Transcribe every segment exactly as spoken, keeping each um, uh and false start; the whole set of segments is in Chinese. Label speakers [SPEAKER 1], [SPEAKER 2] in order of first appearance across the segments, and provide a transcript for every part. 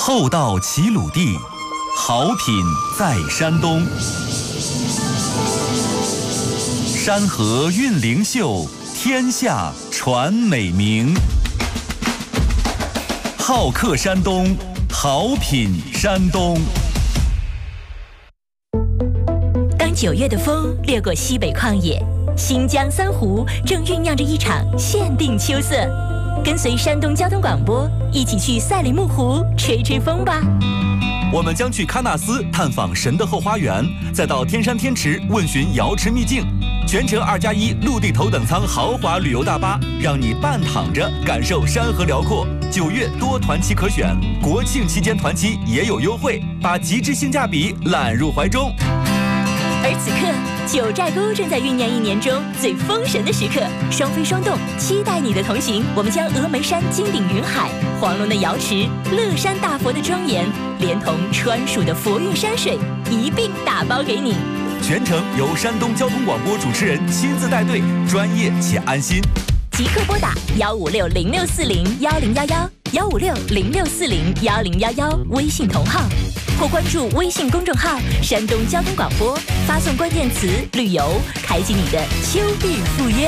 [SPEAKER 1] 厚道齐鲁地，好品在山东。山河韵灵秀，天下传美名。好客山东，好品山东。
[SPEAKER 2] 当九月的风掠过西北旷野，新疆三湖正酝酿着一场限定秋色。跟随山东交通广播一起去赛里木湖吹吹风吧。
[SPEAKER 1] 我们将去喀纳斯探访神的后花园，再到天山天池问询瑶池秘境。全程二加一陆地头等舱豪华旅游大巴，让你半躺着感受山河辽阔。九月多团期可选，国庆期间团期也有优惠，把极致性价比揽入怀中。
[SPEAKER 2] 而此刻，九寨沟正在酝酿一年中最封神的时刻，双飞双动，期待你的同行。我们将峨眉山金顶云海、黄龙的瑶池、乐山大佛的庄严，连同川蜀的佛韵山水一并打包给你。
[SPEAKER 1] 全程由山东交通广播主持人亲自带队，专业且安心。
[SPEAKER 2] 即刻拨打幺五六零六四零幺零幺幺幺五六零六四零幺零幺幺微信同号，或关注微信公众号山东交通广播，发送关键词旅游，开启你的秋日赴约。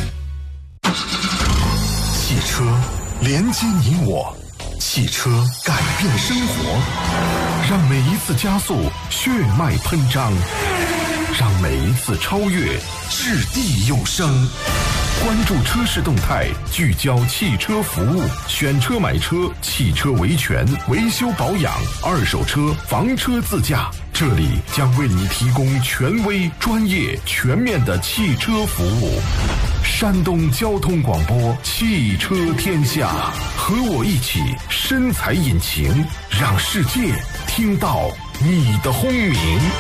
[SPEAKER 3] 汽车连接你我，汽车改变生活，让每一次加速血脉喷张，让每一次超越掷地有声。关注车市动态，聚焦汽车服务，选车买车，汽车维权、维修保养，二手车、房车自驾，这里将为你提供权威、专业、全面的汽车服务。山东交通广播，汽车天下，和我一起深踩引擎，让世界听到你的轰鸣。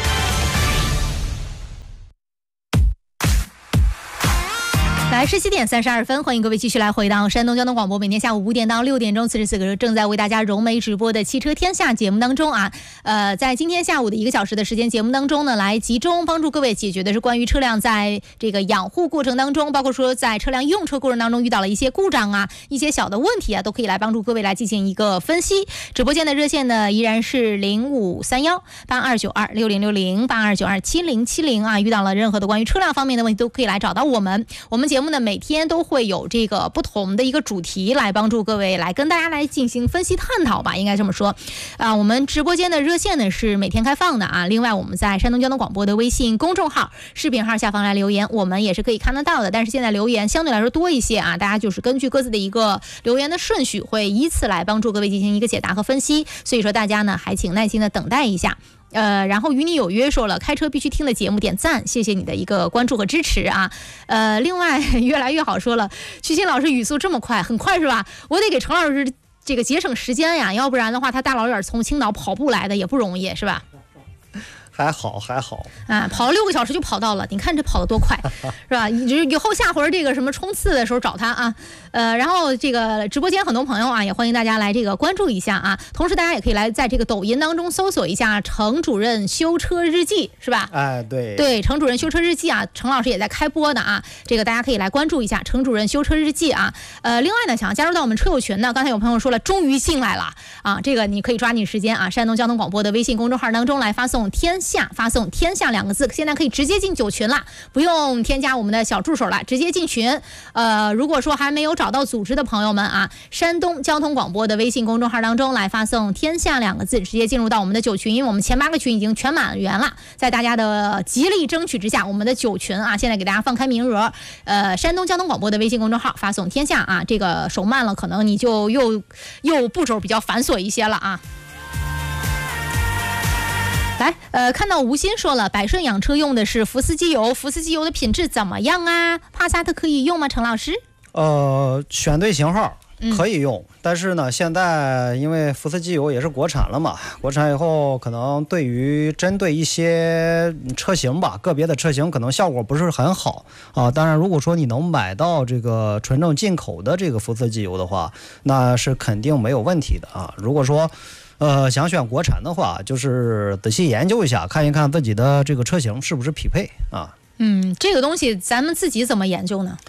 [SPEAKER 4] 来，十七点三十二分，欢迎各位继续来回到山东交通广播，每天下午五点到六点钟，此时此刻正在为大家融媒直播的汽车天下节目当中啊，呃，在今天下午的一个小时的时间节目当中呢，来集中帮助各位解决的是关于车辆在这个养护过程当中，包括说在车辆用车过程当中遇到了一些故障啊，一些小的问题啊，都可以来帮助各位来进行一个分析。直播间的热线呢依然是零五三幺八二九二六零六零八二九二七零七零啊，遇到了任何的关于车辆方面的问题都可以来找到我们。我们节目呢每天都会有这个不同的一个主题来帮助各位来跟大家来进行分析探讨吧，应该这么说啊。我们直播间的热线呢是每天开放的啊，另外我们在山东交通广播的微信公众号视频号下方来留言，我们也是可以看得到的，但是现在留言相对来说多一些啊，大家就是根据各自的一个留言的顺序会依次来帮助各位进行一个解答和分析，所以说大家呢还请耐心的等待一下。呃，然后与你有约说了，开车必须听的节目点赞，谢谢你的一个关注和支持啊。呃，另外越来越好说了，曲鑫老师语速这么快，很快是吧？我得给程老师这个节省时间呀，要不然的话他大老远从青岛跑步来的也不容易，是吧？
[SPEAKER 5] 还好还好
[SPEAKER 4] 啊，跑了六个小时就跑到了，你看这跑得多快，是吧？以后下回这个什么冲刺的时候找他啊。呃，然后这个直播间很多朋友啊，也欢迎大家来这个关注一下啊。同时大家也可以来在这个抖音当中搜索一下程主任修车日记，是吧？
[SPEAKER 5] 哎，对
[SPEAKER 4] 对，程主任修车日记啊，程老师也在开播的啊，这个大家可以来关注一下程主任修车日记啊。呃，另外呢，想要加入到我们车友群呢，刚才有朋友说了，终于进来了啊，这个你可以抓紧时间啊，山东交通广播的微信公众号当中来发送天下，发送天下两个字，现在可以直接进九群了，不用添加我们的小助手了，直接进群。呃，如果说还没有找到组织的朋友们啊，山东交通广播的微信公众号当中来发送天下两个字，直接进入到我们的九群，因为我们前八个群已经全满员了，在大家的极力争取之下，我们的九群啊，现在给大家放开名额。呃，山东交通广播的微信公众号发送天下啊，这个手慢了，可能你就又又步骤比较繁琐一些了啊。来，呃，看到吴昕说了，百顺养车用的是福斯机油，福斯机油的品质怎么样啊？帕萨特可以用吗？程老师？
[SPEAKER 5] 呃，选对型号可以用，嗯、但是呢，现在因为福斯机油也是国产了嘛，国产以后可能对于针对一些车型吧，个别的车型可能效果不是很好啊。当然，如果说你能买到这个纯正进口的这个福斯机油的话，那是肯定没有问题的啊。如果说呃，想选国产的话，就是仔细研究一下，看一看自己的这个车型是不是匹配啊。
[SPEAKER 4] 嗯，这个东西咱们自己怎么研究呢？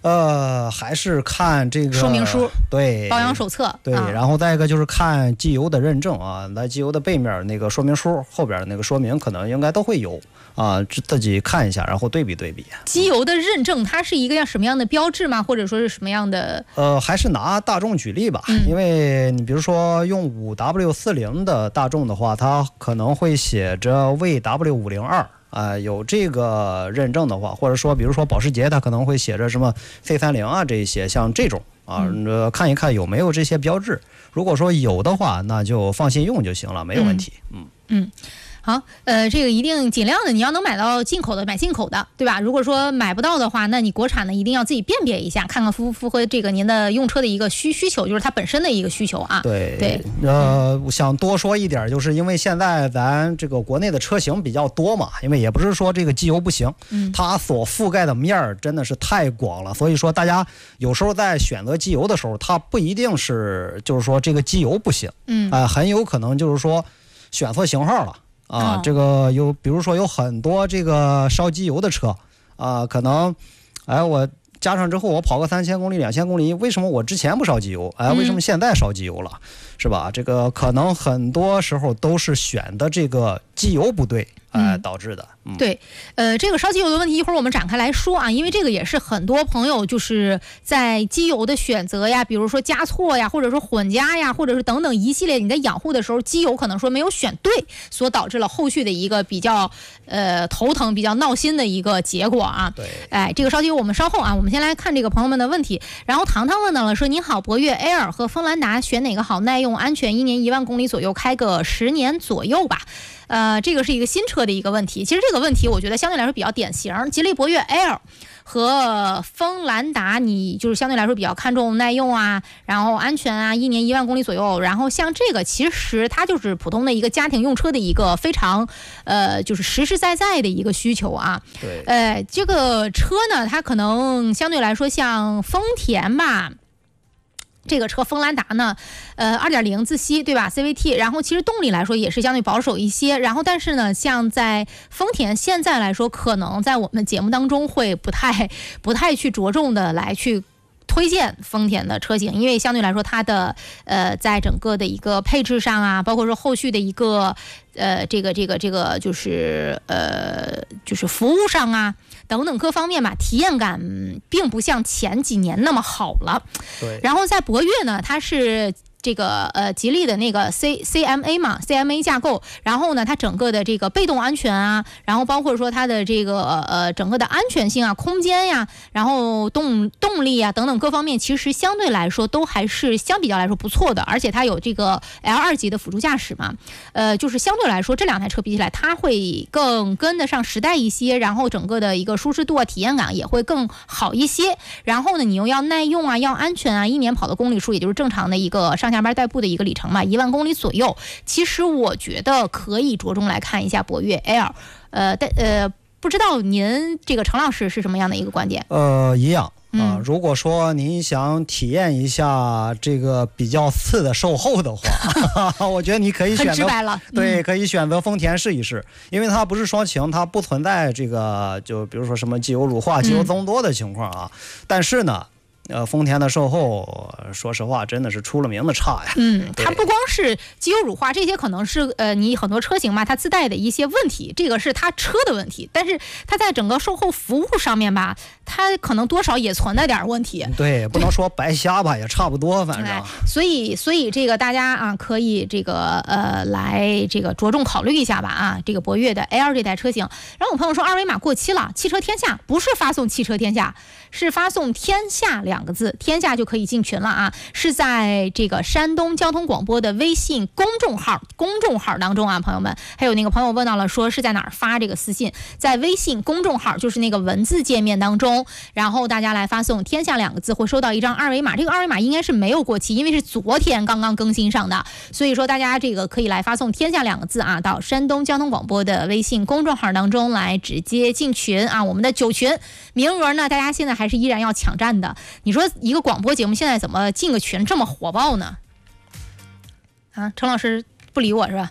[SPEAKER 5] 呃，还是看这个
[SPEAKER 4] 说明书，
[SPEAKER 5] 对，
[SPEAKER 4] 保养手册，
[SPEAKER 5] 对、
[SPEAKER 4] 啊，
[SPEAKER 5] 然后再一个就是看机油的认证啊，那机油的背面那个说明书后边那个说明可能应该都会有啊，自己看一下，然后对比对比。
[SPEAKER 4] 机油的认证它是一个样什么样的标志吗？或者说是什么样的？
[SPEAKER 5] 呃，还是拿大众举例吧，嗯、因为你比如说用五 W 四零的大众的话，它可能会写着 V W 五零二。啊、呃，有这个认证的话，或者说，比如说保时捷，它可能会写着什么 C 三零啊，这一些像这种啊、呃，看一看有没有这些标志。如果说有的话，那就放心用就行了，没有问题。嗯
[SPEAKER 4] 嗯。好，呃，这个一定尽量的，你要能买到进口的，买进口的，对吧？如果说买不到的话，那你国产的一定要自己辨别一下，看看符不符合这个您的用车的一个需需求，就是它本身的一个需求啊。
[SPEAKER 5] 对
[SPEAKER 4] 对，
[SPEAKER 5] 呃，我想多说一点，就是因为现在咱这个国内的车型比较多嘛，因为也不是说这个机油不行，嗯，它所覆盖的面儿真的是太广了，所以说大家有时候在选择机油的时候，它不一定是就是说这个机油不行，嗯，啊、呃，很有可能就是说选错型号了。啊，这个有，比如说有很多这个烧机油的车，啊，可能，哎，我加上之后我跑个三千公里、两千公里，为什么我之前不烧机油？哎，为什么现在烧机油了？是吧？这个可能很多时候都是选的这个机油不对，呃，导致的。嗯，
[SPEAKER 4] 对，呃，这个烧机油的问题一会儿我们展开来说啊，因为这个也是很多朋友就是在机油的选择呀，比如说加错呀，或者说混加呀，或者是等等一系列你在养护的时候，机油可能说没有选对，所导致了后续的一个比较呃头疼、比较闹心的一个结果啊。
[SPEAKER 5] 对，
[SPEAKER 4] 哎，这个烧机油我们稍后啊，我们先来看这个朋友们的问题。然后糖糖问到了说：“您好，博越 Air 和锋兰达选哪个好？耐用、安全，一年一万公里左右，开个十年左右吧。”呃，这个是一个新车的一个问题。其实这个问题我觉得相对来说比较典型。吉利博越 Air 和锋兰达，你就是相对来说比较看重耐用啊，然后安全啊，一年一万公里左右。然后像这个其实它就是普通的一个家庭用车的一个非常呃就是实实在在的一个需求啊。
[SPEAKER 5] 对。
[SPEAKER 4] 呃，这个车呢，它可能相对来说像丰田吧。这个车锋兰达呢，呃 二点零 自吸对吧 C V T， 然后其实动力来说也是相对保守一些，然后但是呢像在丰田现在来说，可能在我们节目当中会不太不太去着重的来去推荐丰田的车型，因为相对来说它的呃在整个的一个配置上啊，包括说后续的一个呃这个这个这个就是呃就是服务上啊等等各方面吧，体验感并不像前几年那么好了。
[SPEAKER 5] 对。
[SPEAKER 4] 然后在博越呢，它是这个呃吉利的那个 C C M A 嘛 C M A 架构，然后呢它整个的这个被动安全啊，然后包括说它的这个呃整个的安全性啊、空间呀，然后动动力啊等等各方面，其实相对来说都还是相比较来说不错的，而且它有这个 L 二 级的辅助驾驶嘛，呃就是相对来说这两台车比起来，它会更跟得上时代一些，然后整个的一个舒适度啊、体验感也会更好一些。然后呢，你又要耐用啊、要安全啊，一年跑的公里数也就是正常的一个上下班代步的一个里程嘛，一万公里左右。其实我觉得可以着重来看一下博越 Air， 呃，但呃，不知道您这个程老师是什么样的一个观点？
[SPEAKER 5] 呃，一样。啊、
[SPEAKER 4] 嗯，
[SPEAKER 5] 如果说您想体验一下这个比较次的售后的话，我觉得你可以选择，
[SPEAKER 4] 很直白了，
[SPEAKER 5] 对，
[SPEAKER 4] 嗯、
[SPEAKER 5] 可以选择丰田试一试，因为它不是双擎，它不存在这个就比如说什么机油乳化、机油增多的情况啊。嗯、但是呢，呃，丰田的售后，说实话真的是出了名的差呀。
[SPEAKER 4] 嗯，它不光是机油乳化，这些可能是呃你很多车型嘛，它自带的一些问题，这个是它车的问题，但是它在整个售后服务上面吧，它可能多少也存在点问题。
[SPEAKER 5] 对，不能说白瞎吧，也差不多，反正。
[SPEAKER 4] 哎、所以，所以这个大家啊，可以这个呃来这个着重考虑一下吧啊，这个博越的 Air 这台车型。然后有朋友说二维码过期了，汽车天下不是发送汽车天下，是发送天下两个字，天下就可以进群了啊，是在这个山东交通广播的微信公众号公众号当中啊，朋友们。还有那个朋友问到了，说是在哪儿发这个私信，在微信公众号，就是那个文字界面当中，然后大家来发送天下两个字，会收到一张二维码，这个二维码应该是没有过期，因为是昨天刚刚更新上的，所以说大家这个可以来发送天下两个字啊，到山东交通广播的微信公众号当中来直接进群啊，我们的九群名额呢，大家现在还是依然要抢占的。你说一个广播节目现在怎么进个群这么火爆呢？啊，程老师不理我是吧？
[SPEAKER 5] 呃，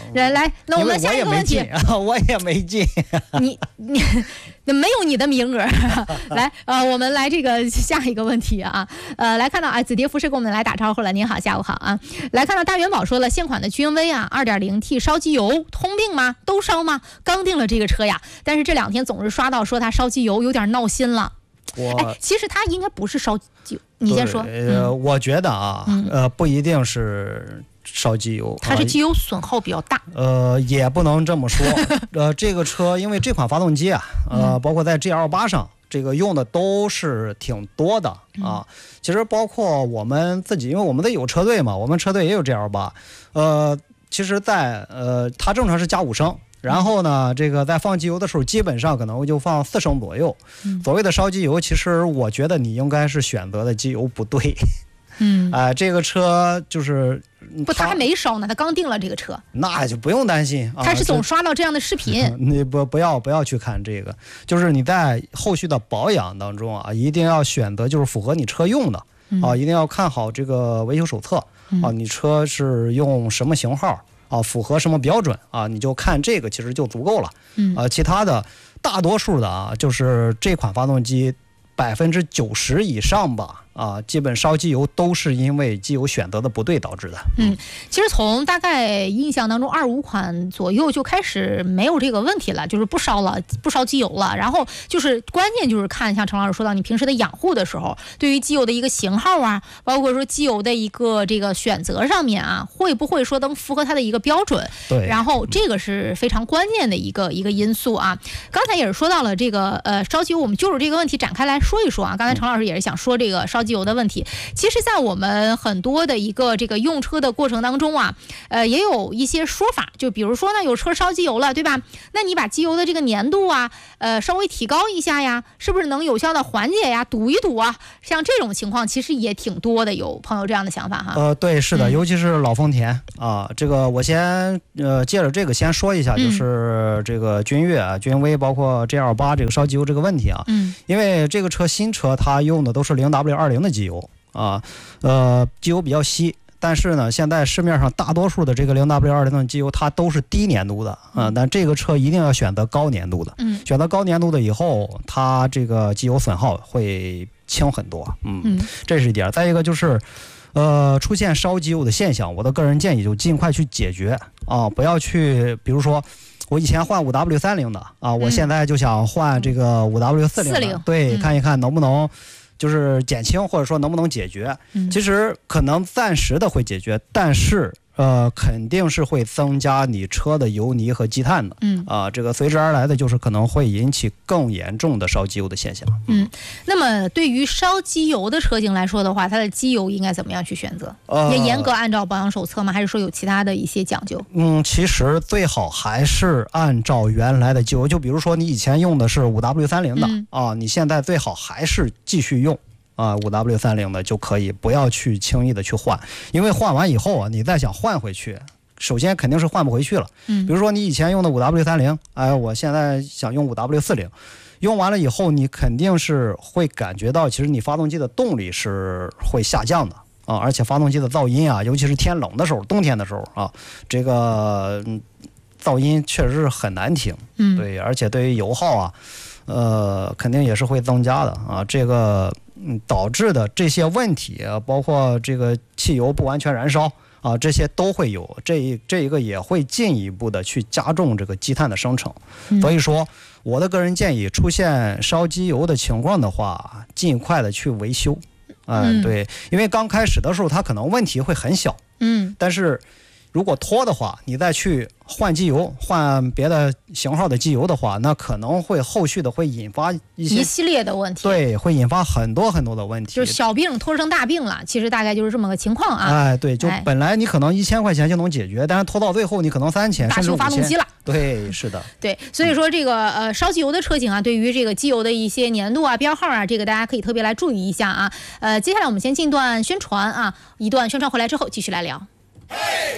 [SPEAKER 4] 来来，那我们下一个问题，
[SPEAKER 5] 我也没进，
[SPEAKER 4] 你你没有你的名额。来，呃，我们来这个下一个问题啊，呃，来看到啊，紫蝶辐射给我们来打招呼了，您好，下午好啊。来看到大元宝说了，现款的君威啊 二点零 T 烧机油通病吗？都烧吗？刚订了这个车呀，但是这两天总是刷到说它烧机油，有点闹心了。
[SPEAKER 5] 我
[SPEAKER 4] 哎，其实它应该不是烧机油，你先说。
[SPEAKER 5] 呃、
[SPEAKER 4] 嗯，
[SPEAKER 5] 我觉得啊，
[SPEAKER 4] 嗯、
[SPEAKER 5] 呃，不一定是烧机油，
[SPEAKER 4] 它是机油损耗比较大。
[SPEAKER 5] 呃，也不能这么说。呃，这个车因为这款发动机啊，呃，
[SPEAKER 4] 嗯、
[SPEAKER 5] 包括在 G L 八 上，这个用的都是挺多的啊。嗯、其实包括我们自己，因为我们的有车队嘛，我们车队也有 G L 八。呃，其实在呃，它正常是加五升。然后呢，这个在放机油的时候，基本上可能就放四升左右。嗯、所谓的烧机油，其实我觉得你应该是选择的机油不对。
[SPEAKER 4] 嗯，
[SPEAKER 5] 哎、呃，这个车就是
[SPEAKER 4] 不，他还没烧呢，他刚订了这个车，
[SPEAKER 5] 那就不用担心。
[SPEAKER 4] 他是总刷到这样的视频，
[SPEAKER 5] 啊、你不不要不要去看这个，就是你在后续的保养当中啊，一定要选择就是符合你车用的、嗯、啊，一定要看好这个维修手册、嗯、啊，你车是用什么型号。啊，符合什么标准啊？你就看这个，其实就足够了。嗯，啊，其他的大多数的啊，就是这款发动机百分之九十以上吧。啊，基本烧机油都是因为机油选择的不对导致的。
[SPEAKER 4] 嗯，其实从大概印象当中二五款左右就开始没有这个问题了，就是不烧了，不烧机油了。然后就是关键就是看，像陈老师说到，你平时的养护的时候，对于机油的一个型号啊，包括说机油的一个这个选择上面啊，会不会说能符合它的一个标准？
[SPEAKER 5] 对。
[SPEAKER 4] 然后这个是非常关键的一个一个因素啊。刚才也是说到了这个呃烧机油，我们就着这个问题展开来说一说啊。刚才陈老师也是想说这个烧机油的问题。其实在我们很多的一个这个用车的过程当中啊，呃也有一些说法，就比如说呢有车烧机油了，对吧？那你把机油的这个粘度啊呃稍微提高一下呀，是不是能有效的缓解呀，堵一堵啊？像这种情况其实也挺多的，有朋友这样的想法哈。
[SPEAKER 5] 呃对，是的、嗯、尤其是老丰田啊，这个我先呃借着这个先说一下，就是这个君越啊、君威包括 G L 八 这个烧机油这个问题啊。嗯，因为这个车新车它用的都是 零 W 二十 的机油啊，呃，机油比较稀，但是呢，现在市面上大多数的这个 零 W 二十 的机油，它都是低粘度的啊，但这个车一定要选择高粘度的。嗯，选择高粘度的以后，它这个机油损耗会轻很多。嗯，嗯这是一点。再一个就是，呃，出现烧机油的现象，我的个人建议就尽快去解决啊，不要去，比如说。我以前换 五 W 三十 的啊，我现在就想换这个 五 W 四十 的，对、嗯，看一看能不能就是减轻，或者说能不能解决。嗯、其实可能暂时的会解决，但是呃，肯定是会增加你车的油泥和积碳的。嗯啊，这个随之而来的就是可能会引起更严重的烧机油的现象。
[SPEAKER 4] 嗯，那么对于烧机油的车型来说的话，它的机油应该怎么样去选择？呃、也严格按照保养手册吗？还是说有其他的一些讲究？
[SPEAKER 5] 嗯，其实最好还是按照原来的机油，就比如说你以前用的是 五 W 三十 的、嗯、啊，你现在最好还是继续用。啊 ，五 W 三十 的就可以，不要去轻易的去换，因为换完以后啊，你再想换回去，首先肯定是换不回去了。嗯，比如说你以前用的 五 W 三十，哎，我现在想用 五 W 四十，用完了以后，你肯定是会感觉到，其实你发动机的动力是会下降的啊，而且发动机的噪音啊，尤其是天冷的时候，冬天的时候啊，这个、嗯、噪音确实是很难听。嗯，对，而且对于油耗啊，呃，肯定也是会增加的啊，这个。嗯，导致的这些问题啊，包括这个汽油不完全燃烧啊，这些都会有，这一这一个也会进一步的去加重这个积碳的生成。嗯、所以说，我的个人建议，出现烧机油的情况的话，尽快的去维修。啊、嗯，对，因为刚开始的时候它可能问题会很小，嗯，但是如果拖的话，你再去换机油，换别的型号的机油的话，那可能会后续的会引发一些
[SPEAKER 4] 一系列的问题。
[SPEAKER 5] 对，会引发很多很多的问题，
[SPEAKER 4] 就是小病拖成大病了。其实大概就是这么个情况啊。
[SPEAKER 5] 哎，对，就本来你可能一千块钱就能解决，但是拖到最后你可能三千甚至五千。
[SPEAKER 4] 大修发动机了。
[SPEAKER 5] 对，是的。
[SPEAKER 4] 对，所以说这个呃烧机油的车型啊，对于这个机油的一些粘度啊、标号啊，这个大家可以特别来注意一下啊。呃，接下来我们先进段宣传啊，一段宣传回来之后继续来聊。